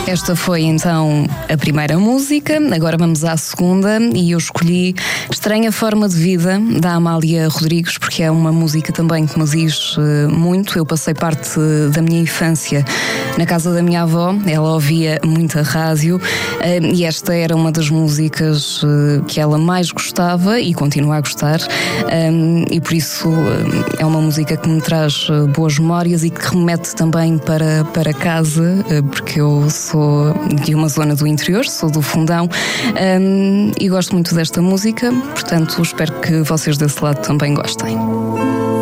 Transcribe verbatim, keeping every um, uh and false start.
Esta foi então a primeira música, agora vamos à segunda e eu escolhi Estranha Forma de Vida, da Amália Rodrigues, porque é uma música também que me diz muito. Eu passei parte da minha infância na casa da minha avó, ela ouvia muita rádio e esta era uma das músicas que ela mais gostava e continua a gostar, e por isso é uma música que me traz boas memórias e que remete também para, para casa, porque eu sou de uma zona do interior, sou do Fundão, um, e gosto muito desta música, portanto espero que vocês desse lado também gostem.